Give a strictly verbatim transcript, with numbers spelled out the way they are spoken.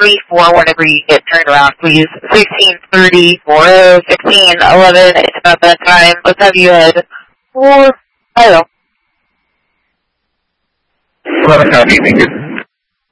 three four whenever you get turned around, please. sixteen thirty, four, sixteen eleven, it's about that time. Let's have you head for, I don't know. eleven copy, thank you.